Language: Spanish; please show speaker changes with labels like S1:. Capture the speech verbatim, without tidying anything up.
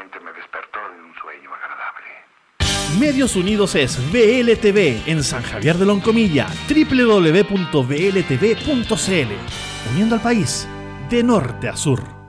S1: repente me despertó de un sueño agradable.
S2: Medios Unidos es V L T V en San Javier de Loncomilla, doble u doble u doble u punto v l t v punto c l, uniendo al país de norte a sur.